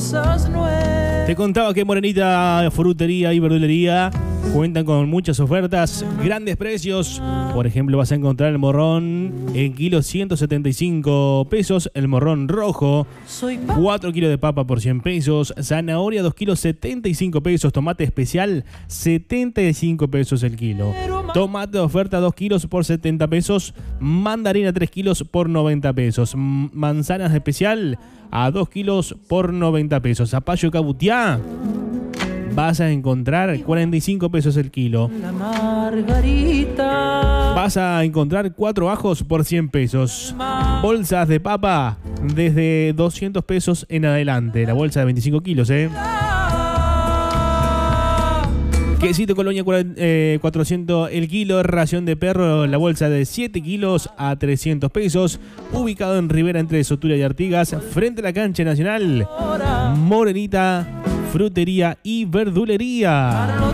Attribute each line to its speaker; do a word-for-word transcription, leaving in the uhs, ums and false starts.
Speaker 1: cosas nuevas.
Speaker 2: Te contaba que Morenita Frutería y Verdulería cuentan con muchas ofertas, grandes precios. Por ejemplo, vas a encontrar el morrón en kilo ciento setenta y cinco pesos, el morrón rojo, cuatro kilos de papa por cien pesos, zanahoria dos kilos setenta y cinco pesos, tomate especial setenta y cinco pesos el kilo, tomate de oferta dos kilos por setenta pesos, mandarina tres kilos por noventa pesos, manzanas especial a dos kilos por noventa pesos, zapallo cabutiá vas a encontrar cuarenta y cinco pesos el kilo.
Speaker 1: La margarita.
Speaker 2: Vas a encontrar cuatro ajos por cien pesos. Bolsas de papa desde doscientos pesos en adelante. La bolsa de veinticinco kilos, ¿eh? Quesito Colonia eh, cuatrocientos el kilo. Ración de perro, la bolsa de siete kilos a trescientos pesos. Ubicado en Rivera entre Sotura y Artigas, frente a la cancha nacional. Morenita Frutería y Verdulería.